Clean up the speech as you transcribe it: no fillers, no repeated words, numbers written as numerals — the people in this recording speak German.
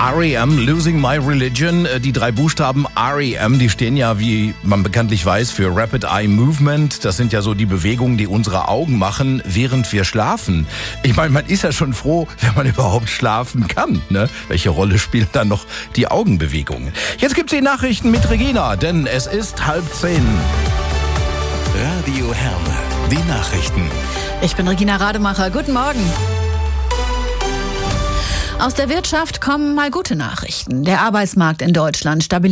R.E.M., Losing My Religion. Die 3 Buchstaben R.E.M., die stehen ja, wie man bekanntlich weiß, für Rapid Eye Movement. Das sind ja so die Bewegungen, die unsere Augen machen, während wir schlafen. Ich meine, man ist ja schon froh, wenn man überhaupt schlafen kann, ne? Welche Rolle spielen dann noch die Augenbewegungen? Jetzt gibt's die Nachrichten mit Regina, denn es ist 9:30. Radio Herne, die Nachrichten. Ich bin Regina Rademacher. Guten Morgen. Aus der Wirtschaft kommen mal gute Nachrichten. Der Arbeitsmarkt in Deutschland stabilisiert